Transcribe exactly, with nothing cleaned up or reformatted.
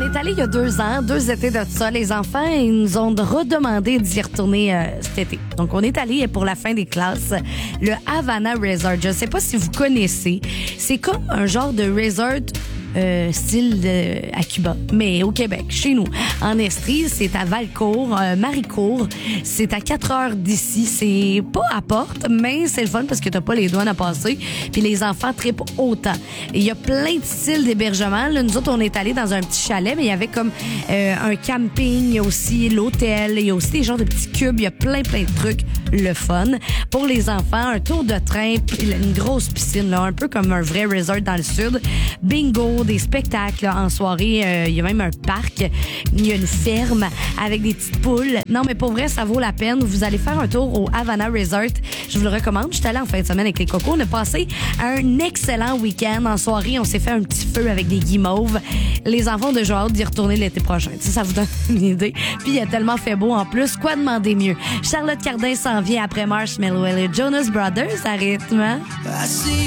est allé il y a deux ans, deux étés de ça. Les enfants, ils nous ont redemandé d'y retourner euh, cet été. Donc, on est allé pour la fin des classes, le Havana Resort. Je ne sais pas si vous connaissez. C'est comme un genre de resort Euh, style de, à Cuba, mais au Québec, chez nous. En Estrie, c'est à Valcourt, euh, Maricourt. C'est à quatre heures d'ici. C'est pas à Porte, mais c'est le fun parce que t'as pas les douanes à passer. Puis les enfants trippent autant. Il y a plein de styles d'hébergement. Là, nous autres, on est allés dans un petit chalet, mais il y avait comme euh, un camping. Il y a aussi l'hôtel. Il y a aussi des genres de petits cubes. Il y a plein, plein de trucs. Le fun. Pour les enfants, un tour de train, une grosse piscine, là, un peu comme un vrai resort dans le sud. Bingo, des spectacles là, en soirée. Euh, il y a même un parc. Il y a une ferme avec des petites poules. Non, mais pour vrai, ça vaut la peine. Vous allez faire un tour au Havana Resort. Je vous le recommande. Je suis allée en fin de semaine avec les cocos. On a passé un excellent week-end. En soirée, on s'est fait un petit feu avec des guimauves. Les enfants ont déjà hâte d'y retourner l'été prochain. Tu sais, ça vous donne une idée. Puis il a tellement fait beau en plus. Quoi demander mieux? Charlotte Cardin s'en vient après Marshmello et les Jonas Brothers à rythme.